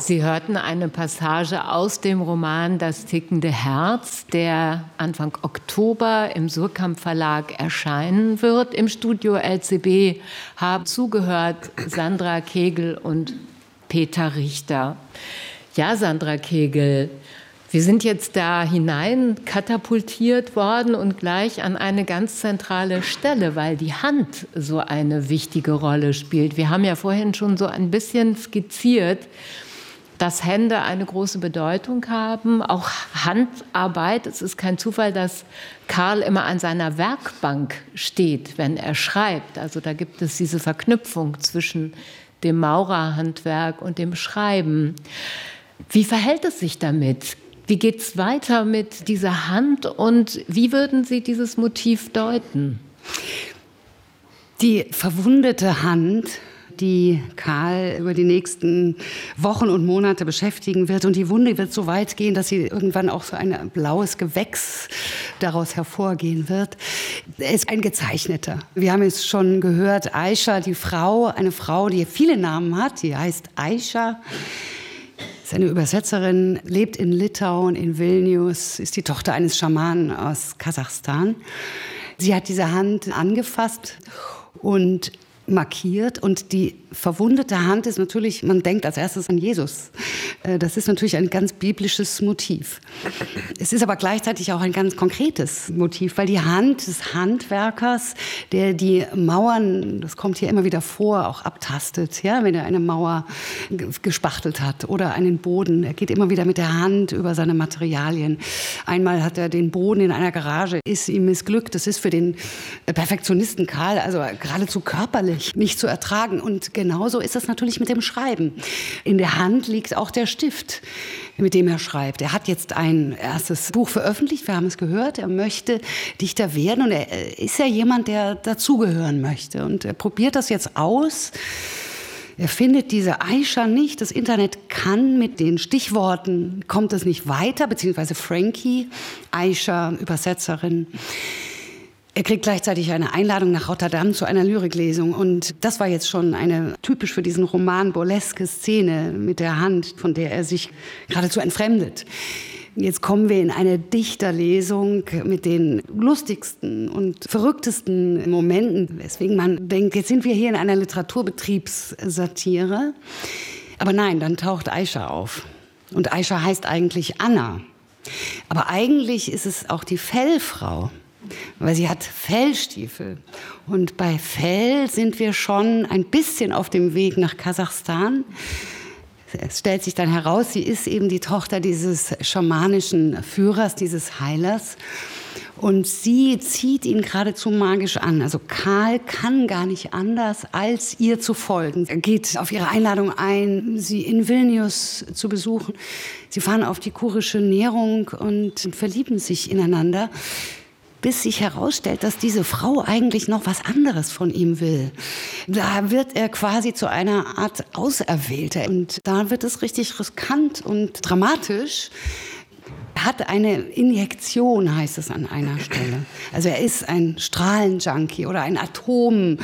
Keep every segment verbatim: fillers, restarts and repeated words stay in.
Sie hörten eine Passage aus dem Roman Das tickende Herz, der Anfang Oktober im Surkamp Verlag erscheinen wird. Im Studio L C B haben zugehört Sandra Kegel und Peter Richter. Ja, Sandra Kegel, wir sind jetzt da hinein katapultiert worden und gleich an eine ganz zentrale Stelle, weil die Hand so eine wichtige Rolle spielt. Wir haben ja vorhin schon so ein bisschen skizziert, dass Hände eine große Bedeutung haben, auch Handarbeit. Es ist kein Zufall, dass Karl immer an seiner Werkbank steht, wenn er schreibt. Also da gibt es diese Verknüpfung zwischen dem Maurerhandwerk und dem Schreiben. Wie verhält es sich damit? Wie geht es weiter mit dieser Hand und wie würden Sie dieses Motiv deuten? Die verwundete Hand, die Karl über die nächsten Wochen und Monate beschäftigen wird. Und die Wunde wird so weit gehen, dass sie irgendwann auch so ein blaues Gewächs daraus hervorgehen wird. Er ist ein Gezeichneter. Wir haben es schon gehört, Aisha, die Frau, eine Frau, die viele Namen hat, die heißt Aisha. Ist eine Übersetzerin, lebt in Litauen, in Vilnius, ist die Tochter eines Schamanen aus Kasachstan. Sie hat diese Hand angefasst und markiert und die verwundete Hand ist natürlich, man denkt als erstes an Jesus. Das ist natürlich ein ganz biblisches Motiv. Es ist aber gleichzeitig auch ein ganz konkretes Motiv, weil die Hand des Handwerkers, der die Mauern, das kommt hier immer wieder vor, auch abtastet, ja, wenn er eine Mauer gespachtelt hat oder einen Boden. Er geht immer wieder mit der Hand über seine Materialien. Einmal hat er den Boden in einer Garage, ist ihm missglückt. Das ist für den Perfektionisten Karl also geradezu körperlich nicht zu ertragen. Und genauso ist es natürlich mit dem Schreiben. In der Hand liegt auch der Stift, mit dem er schreibt. Er hat jetzt ein erstes Buch veröffentlicht, wir haben es gehört. Er möchte Dichter werden und er ist ja jemand, der dazugehören möchte. Und er probiert das jetzt aus. Er findet diese Aisha nicht. Das Internet kann mit den Stichworten, kommt es nicht weiter, beziehungsweise Frankie, Aisha, Übersetzerin. Er kriegt gleichzeitig eine Einladung nach Rotterdam zu einer Lyriklesung. Und das war jetzt schon eine typisch für diesen Roman burleske Szene mit der Hand, von der er sich geradezu entfremdet. Jetzt kommen wir in eine Dichterlesung mit den lustigsten und verrücktesten Momenten, weswegen man denkt, jetzt sind wir hier in einer Literaturbetriebssatire. Aber nein, dann taucht Aisha auf. Und Aisha heißt eigentlich Anna. Aber eigentlich ist es auch die Fellfrau. Weil sie hat Fellstiefel. Und bei Fell sind wir schon ein bisschen auf dem Weg nach Kasachstan. Es stellt sich dann heraus, sie ist eben die Tochter dieses schamanischen Führers, dieses Heilers. Und sie zieht ihn geradezu magisch an. Also Karl kann gar nicht anders, als ihr zu folgen. Er geht auf ihre Einladung ein, sie in Vilnius zu besuchen. Sie fahren auf die kurische Nährung und verlieben sich ineinander, bis sich herausstellt, dass diese Frau eigentlich noch was anderes von ihm will. Da wird er quasi zu einer Art Auserwählter. Und da wird es richtig riskant und dramatisch. Er hat eine Injektion, heißt es an einer Stelle. Also er ist ein Strahlenjunkie oder ein Atommensch.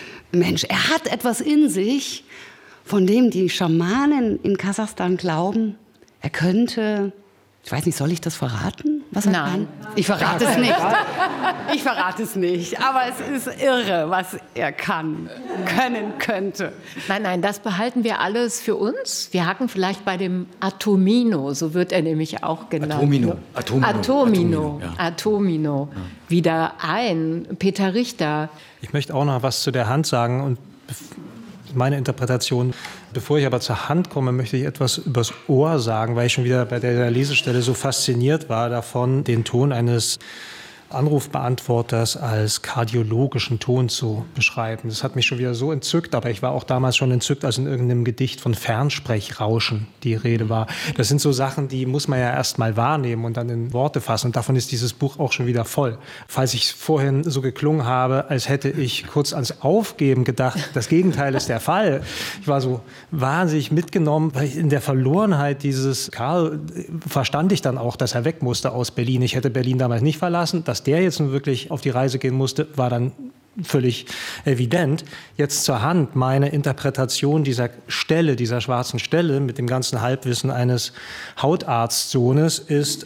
Er hat etwas in sich, von dem die Schamanen in Kasachstan glauben, er könnte... Ich weiß nicht, soll ich das verraten, was er Nein. kann? Ich verrate es nicht. Ich verrate es nicht. Aber es ist irre, was er kann, können könnte. Nein, nein, das behalten wir alles für uns. Wir haken vielleicht bei dem Atomino, so wird er nämlich auch genannt. Atomino. Atomino. Atomino, Atomino, ja. Atomino. Ja. Wieder ein. Peter Richter. Ich möchte auch noch was zu der Hand sagen und meine Interpretation. Bevor ich aber zur Hand komme, möchte ich etwas übers Ohr sagen, weil ich schon wieder bei der Lesestelle so fasziniert war davon, den Ton eines Anrufbeantworters als kardiologischen Ton zu beschreiben. Das hat mich schon wieder so entzückt, aber ich war auch damals schon entzückt, als in irgendeinem Gedicht von Fernsprechrauschen die Rede war. Das sind so Sachen, die muss man ja erst mal wahrnehmen und dann in Worte fassen. Und davon ist dieses Buch auch schon wieder voll. Falls ich vorhin so geklungen habe, als hätte ich kurz ans Aufgeben gedacht, das Gegenteil ist der Fall. Ich war so wahnsinnig mitgenommen, weil in der Verlorenheit dieses Karl verstand ich dann auch, dass er weg musste aus Berlin. Ich hätte Berlin damals nicht verlassen. Dass der jetzt nun wirklich auf die Reise gehen musste, war dann völlig evident. Jetzt zur Hand meine Interpretation dieser Stelle, dieser schwarzen Stelle mit dem ganzen Halbwissen eines Hautarztsohnes ist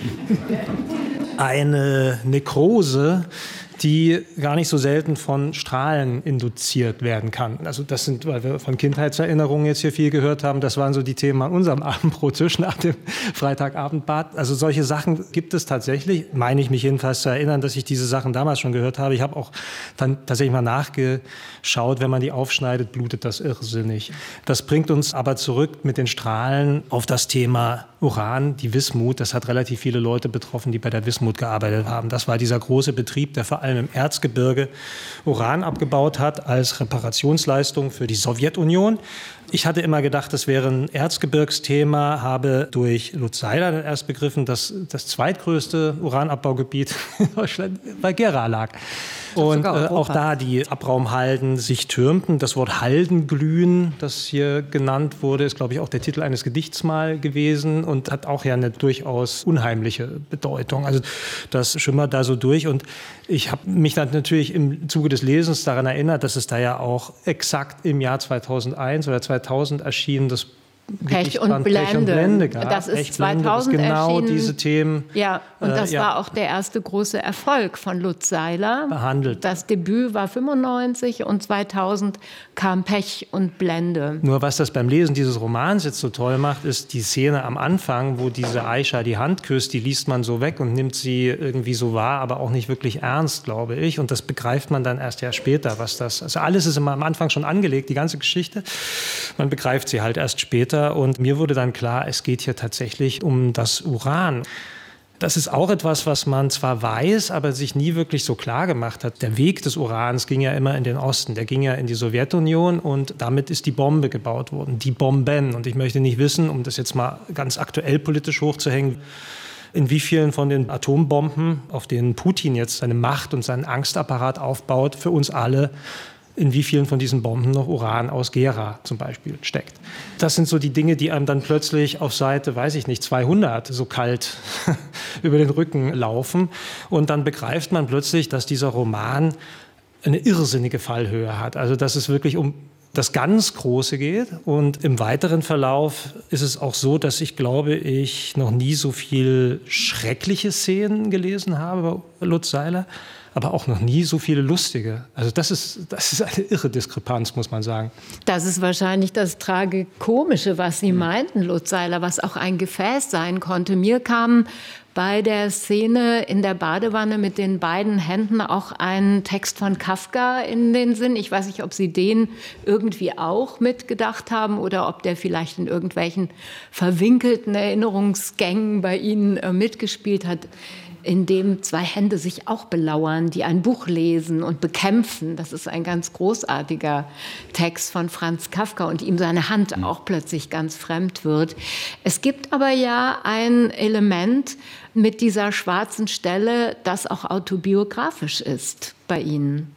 eine Nekrose, die gar nicht so selten von Strahlen induziert werden kann. Also das sind, weil wir von Kindheitserinnerungen jetzt hier viel gehört haben, das waren so die Themen an unserem Abendbrottisch nach dem Freitagabendbad. Also solche Sachen gibt es tatsächlich, meine ich mich jedenfalls zu erinnern, dass ich diese Sachen damals schon gehört habe. Ich habe auch dann tatsächlich mal nachgeschaut, wenn man die aufschneidet, blutet das irrsinnig. Das bringt uns aber zurück mit den Strahlen auf das Thema Uran, die Wismut. Das hat relativ viele Leute betroffen, die bei der Wismut gearbeitet haben. Das war dieser große Betrieb, der vor allem im Erzgebirge Uran abgebaut hat als Reparationsleistung für die Sowjetunion. Ich hatte immer gedacht, das wäre ein Erzgebirgsthema, habe durch Lutz Seiler dann erst begriffen, dass das zweitgrößte Uranabbaugebiet in Deutschland bei Gera lag. Und äh, auch da die Abraumhalden sich türmten. Das Wort Haldenglühen, das hier genannt wurde, ist, glaube ich, auch der Titel eines Gedichts mal gewesen und hat auch ja eine durchaus unheimliche Bedeutung. Also das schimmert da so durch. Und ich habe mich dann natürlich im Zuge des Lesens daran erinnert, dass es da ja auch exakt im Jahr zweitausendeins oder zweitausend erschien, das Pech und Blende. Pech und Blende gab. Das ist Pech, Blende, zweitausend das genau erschienen. diese Themen. Ja, und das äh, ja. war auch der erste große Erfolg von Lutz Seiler. Behandelt. Das Debüt war fünfundneunzig und zweitausend kam Pech und Blende. Nur was das beim Lesen dieses Romans jetzt so toll macht, ist die Szene am Anfang, wo diese Aisha die Hand küsst, die liest man so weg und nimmt sie irgendwie so wahr, aber auch nicht wirklich ernst, glaube ich. Und das begreift man dann erst ja später, was das, also alles ist immer am Anfang schon angelegt, die ganze Geschichte. Man begreift sie halt erst später. Und mir wurde dann klar, es geht hier tatsächlich um das Uran. Das ist auch etwas, was man zwar weiß, aber sich nie wirklich so klar gemacht hat. Der Weg des Urans ging ja immer in den Osten, der ging ja in die Sowjetunion und damit ist die Bombe gebaut worden, die Bomben. Und ich möchte nicht wissen, um das jetzt mal ganz aktuell politisch hochzuhängen, in wie vielen von den Atombomben, auf denen Putin jetzt seine Macht und seinen Angstapparat aufbaut, für uns alle, in wie vielen von diesen Bomben noch Uran aus Gera zum Beispiel steckt. Das sind so die Dinge, die einem dann plötzlich auf Seite, weiß ich nicht, zweihundert so kalt über den Rücken laufen. Und dann begreift man plötzlich, dass dieser Roman eine irrsinnige Fallhöhe hat. Also dass es wirklich um das ganz Große geht. Und im weiteren Verlauf ist es auch so, dass ich glaube, ich noch nie so viel schreckliche Szenen gelesen habe bei Lutz Seiler, aber auch noch nie so viele lustige. Also das ist, das ist eine irre Diskrepanz, muss man sagen. Das ist wahrscheinlich das Tragikomische, was Sie meinten, Lutz Seiler, was auch ein Gefäß sein konnte. Mir kam bei der Szene in der Badewanne mit den beiden Händen auch ein Text von Kafka in den Sinn. Ich weiß nicht, ob Sie den irgendwie auch mitgedacht haben oder ob der vielleicht in irgendwelchen verwinkelten Erinnerungsgängen bei Ihnen äh, mitgespielt hat, in dem zwei Hände sich auch belauern, die ein Buch lesen und bekämpfen. Das ist ein ganz großartiger Text von Franz Kafka und ihm seine Hand auch plötzlich ganz fremd wird. Es gibt aber ja ein Element mit dieser schwarzen Stelle, das auch autobiografisch ist bei Ihnen.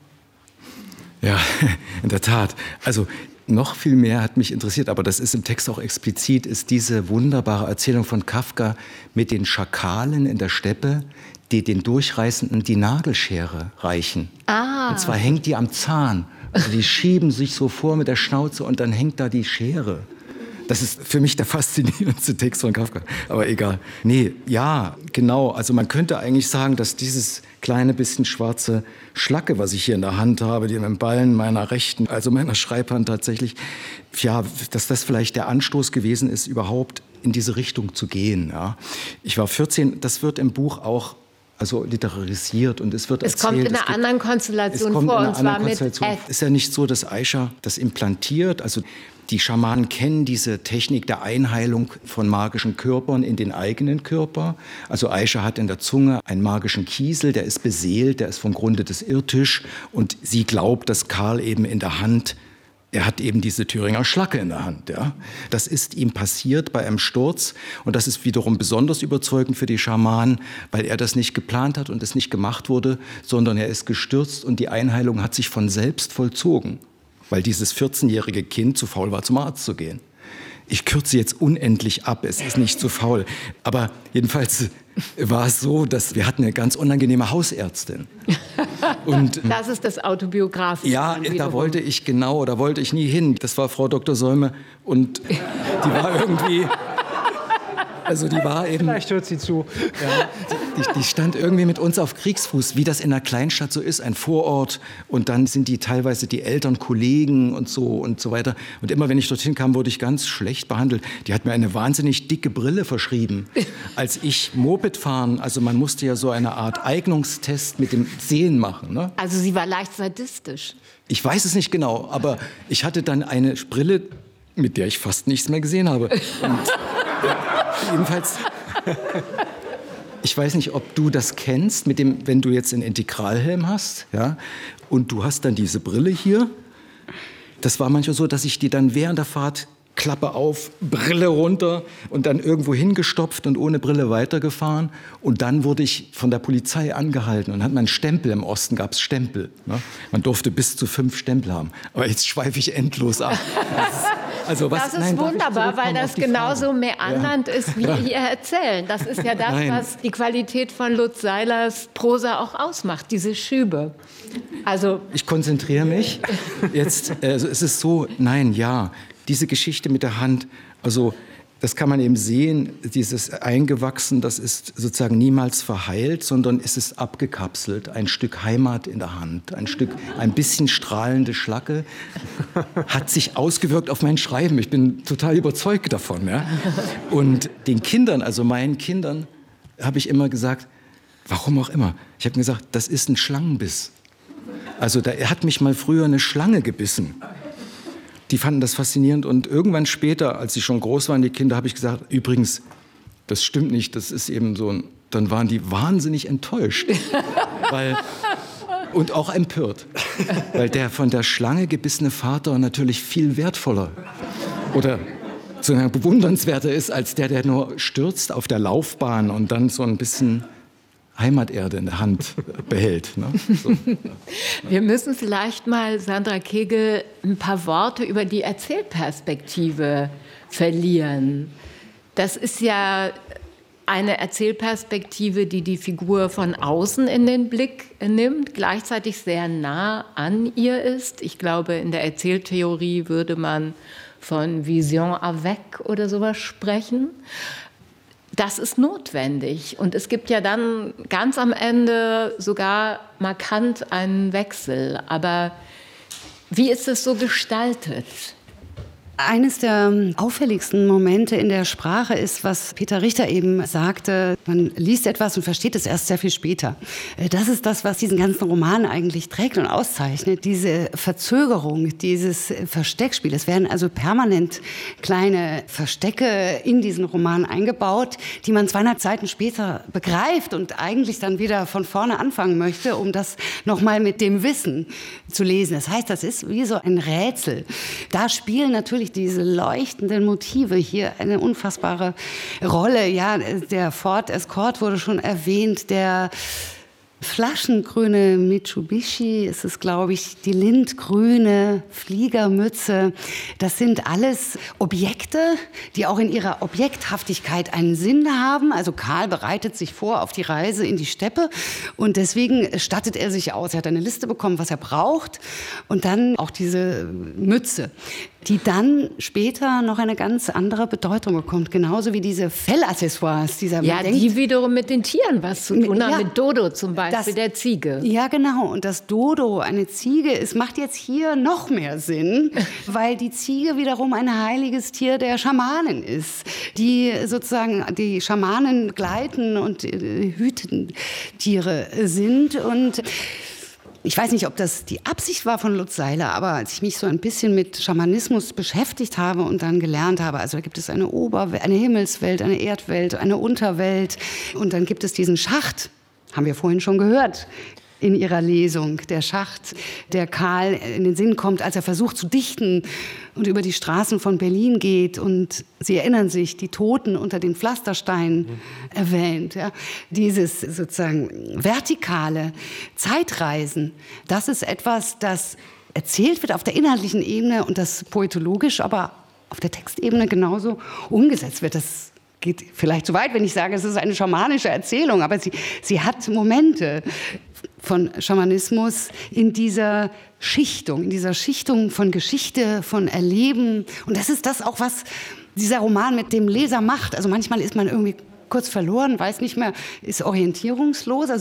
Ja, in der Tat. Also noch viel mehr hat mich interessiert, aber das ist im Text auch explizit, ist diese wunderbare Erzählung von Kafka mit den Schakalen in der Steppe, die den Durchreißenden die Nagelschere reichen. Ah. Und zwar hängt die am Zahn. Also die schieben sich so vor mit der Schnauze und dann hängt da die Schere. Das ist für mich der faszinierendste Text von Kafka. Aber egal. Nee, ja, genau. Also man könnte eigentlich sagen, dass dieses kleine bisschen schwarze Schlacke, was ich hier in der Hand habe, die im Ballen meiner rechten, also meiner Schreibhand tatsächlich, ja, dass das vielleicht der Anstoß gewesen ist, überhaupt in diese Richtung zu gehen. Ja. Ich war vierzehn, das wird im Buch auch also literarisiert und es wird es erzählt. Kommt in einer gibt, anderen Konstellation es kommt vor, in einer und zwar anderen mit Konstellation. Es ist ja nicht so, dass Aisha das implantiert, also die Schamanen kennen diese Technik der Einheilung von magischen Körpern in den eigenen Körper. Also Aisha hat in der Zunge einen magischen Kiesel, der ist beseelt, der ist vom Grunde des Irrtisch. Und sie glaubt, dass Karl eben in der Hand, er hat eben diese Thüringer Schlacke in der Hand. Ja. Das ist ihm passiert bei einem Sturz. Und das ist wiederum besonders überzeugend für die Schamanen, weil er das nicht geplant hat und es nicht gemacht wurde, sondern er ist gestürzt und die Einheilung hat sich von selbst vollzogen. Weil dieses vierzehnjährige Kind zu faul war, zum Arzt zu gehen. Ich kürze jetzt unendlich ab, es ist nicht zu faul. Aber jedenfalls war es so, dass wir hatten eine ganz unangenehme Hausärztin. Und, das ist das Autobiografische. Ja, da wollte ich genau, da wollte ich nie hin. Das war Frau Doktor Säume und die war irgendwie... Also die war eben... Vielleicht hört sie zu. Ja, die, die stand irgendwie mit uns auf Kriegsfuß, wie das in einer Kleinstadt so ist, ein Vorort. Und dann sind die teilweise die Eltern, Kollegen und so und so weiter. Und immer wenn ich dorthin kam, wurde ich ganz schlecht behandelt. Die hat mir eine wahnsinnig dicke Brille verschrieben. Als ich Moped fahren, also man musste ja so eine Art Eignungstest mit dem Sehen machen. Ne? Also sie war leicht sadistisch. Ich weiß es nicht genau, aber ich hatte dann eine Brille, mit der ich fast nichts mehr gesehen habe. Und jedenfalls, ich weiß nicht, ob du das kennst, mit dem, wenn du jetzt einen Integralhelm hast, ja, und du hast dann diese Brille hier. Das war manchmal so, dass ich die dann während der Fahrt Klappe auf, Brille runter und dann irgendwo hingestopft und ohne Brille weitergefahren. Und dann wurde ich von der Polizei angehalten und hat man einen Stempel. Im Osten gab es Stempel. Ne? Man durfte bis zu fünf Stempel haben. Aber jetzt schweife ich endlos ab. Das ist, also was, das ist nein, wunderbar, weil das genauso meandernd ja. ist, wie ja. hier erzählen. Das ist ja das, Nein. was die Qualität von Lutz Seilers Prosa auch ausmacht, diese Schübe. Also ich konzentriere mich. Jetzt, also es ist so, nein, ja. Diese Geschichte mit der Hand, also das kann man eben sehen, dieses Eingewachsen, das ist sozusagen niemals verheilt, sondern es ist abgekapselt, ein Stück Heimat in der Hand, ein Stück, ein bisschen strahlende Schlacke, hat sich ausgewirkt auf mein Schreiben. Ich bin total überzeugt davon. Ja? Und den Kindern, also meinen Kindern, habe ich immer gesagt, warum auch immer, ich habe gesagt, das ist ein Schlangenbiss. Also da hat mich mal früher eine Schlange gebissen. Die fanden das faszinierend und irgendwann später, als sie schon groß waren, die Kinder, habe ich gesagt, übrigens, das stimmt nicht, das ist eben so ein, dann waren die wahnsinnig enttäuscht. weil, und auch empört, weil der von der Schlange gebissene Vater natürlich viel wertvoller oder so bewundernswerter ist, als der, der nur stürzt auf der Laufbahn und dann so ein bisschen Heimaterde in der Hand behält. Ne? So. Wir müssen vielleicht mal, Sandra Kegel, ein paar Worte über die Erzählperspektive verlieren. Das ist ja eine Erzählperspektive, die die Figur von außen in den Blick nimmt, gleichzeitig sehr nah an ihr ist. Ich glaube, in der Erzähltheorie würde man von Vision avec oder sowas sprechen. Das ist notwendig. Und es gibt ja dann ganz am Ende sogar markant einen Wechsel. Aber wie ist es so gestaltet? Eines der auffälligsten Momente in der Sprache ist, was Peter Richter eben sagte, man liest etwas und versteht es erst sehr viel später. Das ist das, was diesen ganzen Roman eigentlich trägt und auszeichnet, diese Verzögerung, dieses Versteckspiel. Es werden also permanent kleine Verstecke in diesen Roman eingebaut, die man zweihundert Seiten später begreift und eigentlich dann wieder von vorne anfangen möchte, um das nochmal mit dem Wissen zu lesen. Das heißt, das ist wie so ein Rätsel. Da spielen natürlich diese leuchtenden Motive hier eine unfassbare Rolle. Ja, der Ford Escort wurde schon erwähnt, der flaschengrüne Mitsubishi, ist es, glaube ich, die lindgrüne Fliegermütze. Das sind alles Objekte, die auch in ihrer Objekthaftigkeit einen Sinn haben. Also Karl bereitet sich vor auf die Reise in die Steppe und deswegen stattet er sich aus. Er hat eine Liste bekommen, was er braucht und dann auch diese Mütze, die dann später noch eine ganz andere Bedeutung bekommt. Genauso wie diese Fellaccessoires. Dieser, ja, denkt, die wiederum mit den Tieren was zu tun haben, ja, mit Dodo zum Beispiel, das, der Ziege. Ja, genau. Und das Dodo, eine Ziege, es macht jetzt hier noch mehr Sinn, weil die Ziege wiederum ein heiliges Tier der Schamanen ist, die sozusagen die Schamanen gleiten und äh, hüten Tiere sind. Und ich weiß nicht, ob das die Absicht war von Lutz Seiler, aber als ich mich so ein bisschen mit Schamanismus beschäftigt habe und dann gelernt habe, also da gibt es eine Oberwelt, eine Himmelswelt, eine Erdwelt, eine Unterwelt und dann gibt es diesen Schacht, haben wir vorhin schon gehört in ihrer Lesung, der Schacht, der Karl in den Sinn kommt, als er versucht zu dichten und über die Straßen von Berlin geht und Sie erinnern sich, die Toten unter den Pflastersteinen mhm. erwähnt. Ja. Dieses sozusagen vertikale Zeitreisen, das ist etwas, das erzählt wird auf der inhaltlichen Ebene und das poetologisch, aber auf der Textebene genauso umgesetzt wird. Das geht vielleicht zu weit, wenn ich sage, es ist eine schamanische Erzählung, aber sie, sie hat Momente. von Schamanismus in dieser Schichtung, in dieser Schichtung von Geschichte, von Erleben. Und das ist das auch, was dieser Roman mit dem Leser macht. Also manchmal ist man irgendwie kurz verloren, weiß nicht mehr, ist orientierungslos. Also